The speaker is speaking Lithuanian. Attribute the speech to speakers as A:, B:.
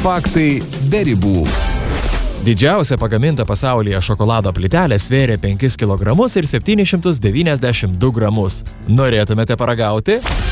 A: Faktai be ribų. Didžiausia pagaminta pasaulyje šokolado plytelė svėrė 5 kg ir 792 gramus. Norėtumėte paragauti?